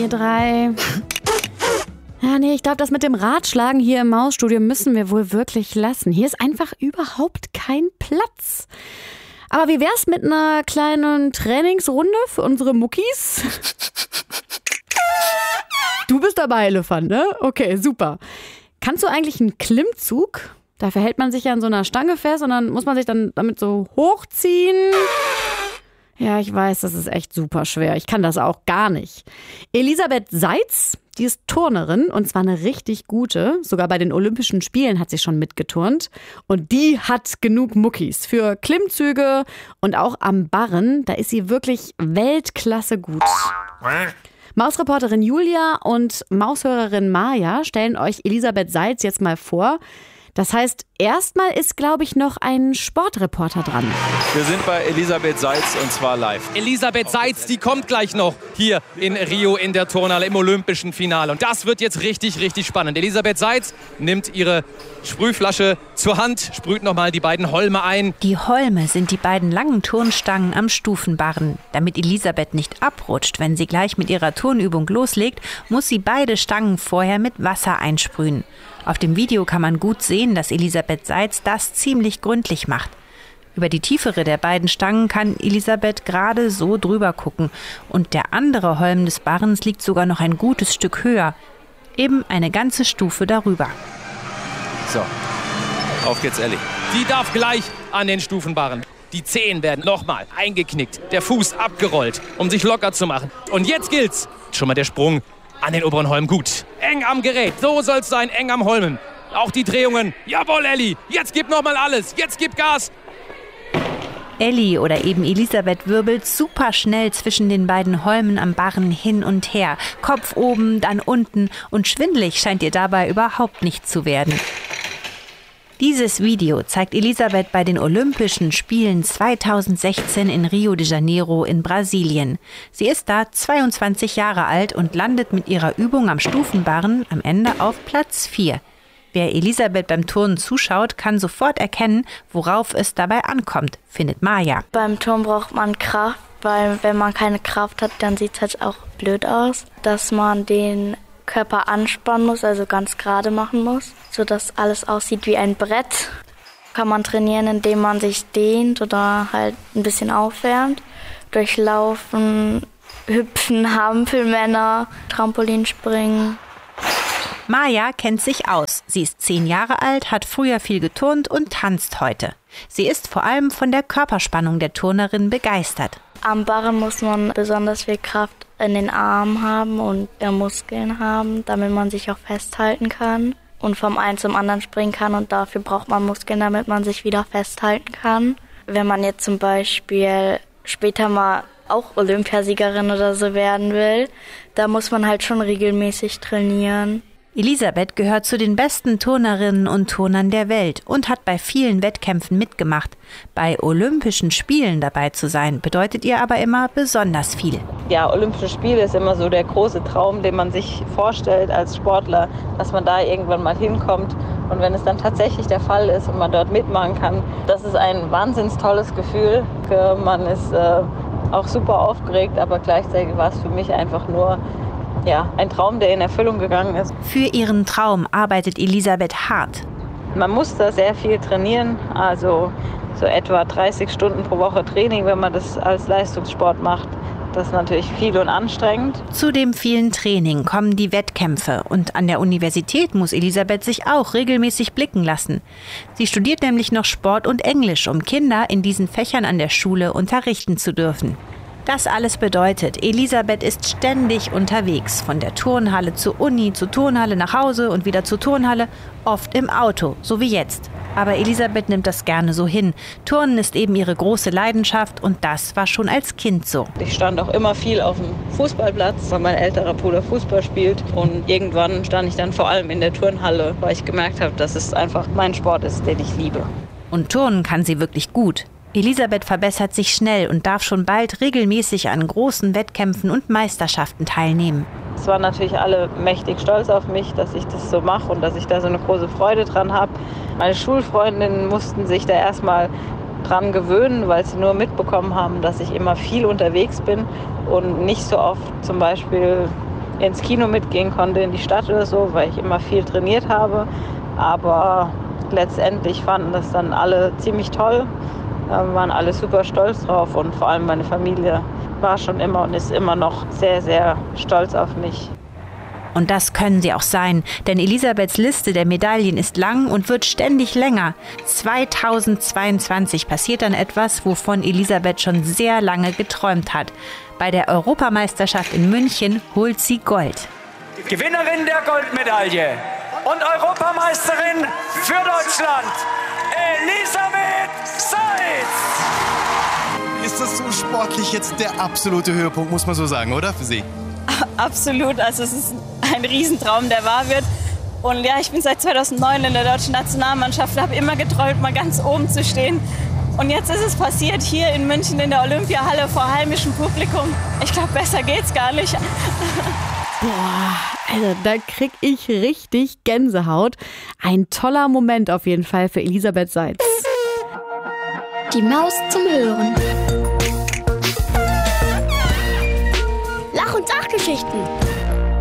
ihr drei. Ja, nee, ich glaube, das mit dem Ratschlagen hier im Mausstudio müssen wir wohl wirklich lassen. Hier ist einfach überhaupt kein Platz. Aber wie wär's mit einer kleinen Trainingsrunde für unsere Muckis? Du bist dabei, Elefant, ne? Okay, super. Kannst du eigentlich einen Klimmzug? Dafür hält man sich ja an so einer Stange fest und dann muss man sich dann damit so hochziehen. Ja, ich weiß, das ist echt super schwer. Ich kann das auch gar nicht. Elisabeth Seitz, die ist Turnerin und zwar eine richtig gute. Sogar bei den Olympischen Spielen hat sie schon mitgeturnt. Und die hat genug Muckis für Klimmzüge und auch am Barren. Da ist sie wirklich Weltklasse gut. Mausreporterin Julia und Maushörerin Maja stellen euch Elisabeth Seitz jetzt mal vor. Das heißt, erstmal ist, glaube ich, noch ein Sportreporter dran. Wir sind bei Elisabeth Seitz und zwar live. Elisabeth Seitz, die kommt gleich noch hier in Rio in der Turnhalle im Olympischen Finale. Und das wird jetzt richtig, richtig spannend. Elisabeth Seitz nimmt ihre Sprühflasche zur Hand, sprüht nochmal die beiden Holme ein. Die Holme sind die beiden langen Turnstangen am Stufenbarren. Damit Elisabeth nicht abrutscht, wenn sie gleich mit ihrer Turnübung loslegt, muss sie beide Stangen vorher mit Wasser einsprühen. Auf dem Video kann man gut sehen, dass Elisabeth Seitz das ziemlich gründlich macht. Über die tiefere der beiden Stangen kann Elisabeth gerade so drüber gucken. Und der andere Holm des Barrens liegt sogar noch ein gutes Stück höher. Eben eine ganze Stufe darüber. So, auf geht's, Elli. Die darf gleich an den Stufenbarren. Die Zehen werden nochmal eingeknickt, der Fuß abgerollt, um sich locker zu machen. Und jetzt gilt's. Schon mal der Sprung an den oberen Holm. Gut. Eng am Gerät. So soll's sein. Eng am Holmen. Auch die Drehungen. Jawohl, Elli. Jetzt gib nochmal alles. Jetzt gib Gas. Elli oder eben Elisabeth wirbelt super schnell zwischen den beiden Holmen am Barren hin und her. Kopf oben, dann unten. Und schwindelig scheint ihr dabei überhaupt nicht zu werden. Dieses Video zeigt Elisabeth bei den Olympischen Spielen 2016 in Rio de Janeiro in Brasilien. Sie ist da 22 Jahre alt und landet mit ihrer Übung am Stufenbarren am Ende auf Platz 4. Wer Elisabeth beim Turnen zuschaut, kann sofort erkennen, worauf es dabei ankommt, findet Maja. Beim Turnen braucht man Kraft, weil wenn man keine Kraft hat, dann sieht es halt auch blöd aus, dass man den Körper anspannen muss, also ganz gerade machen muss, sodass alles aussieht wie ein Brett. Kann man trainieren, indem man sich dehnt oder halt ein bisschen aufwärmt. Durchlaufen, Hüpfen, Hampelmänner, Trampolinspringen. Maja kennt sich aus. Sie ist 10 Jahre alt, hat früher viel geturnt und tanzt heute. Sie ist vor allem von der Körperspannung der Turnerin begeistert. Am Barren muss man besonders viel Kraft in den Armen haben und Muskeln haben, damit man sich auch festhalten kann und vom einen zum anderen springen kann. Und dafür braucht man Muskeln, damit man sich wieder festhalten kann. Wenn man jetzt zum Beispiel später mal auch Olympiasiegerin oder so werden will, da muss man halt schon regelmäßig trainieren. Elisabeth gehört zu den besten Turnerinnen und Turnern der Welt und hat bei vielen Wettkämpfen mitgemacht. Bei Olympischen Spielen dabei zu sein, bedeutet ihr aber immer besonders viel. Ja, Olympische Spiele ist immer so der große Traum, den man sich vorstellt als Sportler, dass man da irgendwann mal hinkommt. Und wenn es dann tatsächlich der Fall ist und man dort mitmachen kann, das ist ein wahnsinnig tolles Gefühl. Man ist auch super aufgeregt, aber gleichzeitig war es für mich einfach nur ein Traum, der in Erfüllung gegangen ist. Für ihren Traum arbeitet Elisabeth hart. Man muss da sehr viel trainieren, also so etwa 30 Stunden pro Woche Training, wenn man das als Leistungssport macht. Das ist natürlich viel und anstrengend. Zu dem vielen Training kommen die Wettkämpfe und an der Universität muss Elisabeth sich auch regelmäßig blicken lassen. Sie studiert nämlich noch Sport und Englisch, um Kinder in diesen Fächern an der Schule unterrichten zu dürfen. Das alles bedeutet, Elisabeth ist ständig unterwegs, von der Turnhalle zur Uni, zur Turnhalle nach Hause und wieder zur Turnhalle, oft im Auto, so wie jetzt. Aber Elisabeth nimmt das gerne so hin. Turnen ist eben ihre große Leidenschaft und das war schon als Kind so. Ich stand auch immer viel auf dem Fußballplatz, weil mein älterer Bruder Fußball spielt. Und irgendwann stand ich dann vor allem in der Turnhalle, weil ich gemerkt habe, dass es einfach mein Sport ist, den ich liebe. Und turnen kann sie wirklich gut. Elisabeth verbessert sich schnell und darf schon bald regelmäßig an großen Wettkämpfen und Meisterschaften teilnehmen. Es waren natürlich alle mächtig stolz auf mich, dass ich das so mache und dass ich da so eine große Freude dran habe. Meine Schulfreundinnen mussten sich da erstmal dran gewöhnen, weil sie nur mitbekommen haben, dass ich immer viel unterwegs bin und nicht so oft zum Beispiel ins Kino mitgehen konnte, in die Stadt oder so, weil ich immer viel trainiert habe. Aber letztendlich fanden das dann alle ziemlich toll, waren alle super stolz drauf und vor allem meine Familie war schon immer und ist immer noch sehr, sehr stolz auf mich. Und das können sie auch sein, denn Elisabeths Liste der Medaillen ist lang und wird ständig länger. 2022 passiert dann etwas, wovon Elisabeth schon sehr lange geträumt hat. Bei der Europameisterschaft in München holt sie Gold. Gewinnerin der Goldmedaille und Europameisterin für Deutschland, Elisabeth Seitz! Ist das so sportlich jetzt der absolute Höhepunkt, muss man so sagen, oder für Sie? Absolut, also es ist ein Riesentraum, der wahr wird. Und ja, ich bin seit 2009 in der deutschen Nationalmannschaft, habe immer geträumt, mal ganz oben zu stehen. Und jetzt ist es passiert, hier in München in der Olympiahalle vor heimischem Publikum. Ich glaube, besser geht's gar nicht. Boah, also da krieg ich richtig Gänsehaut. Ein toller Moment auf jeden Fall für Elisabeth Seitz. Die Maus zum Hören. Lach- und Sachgeschichten.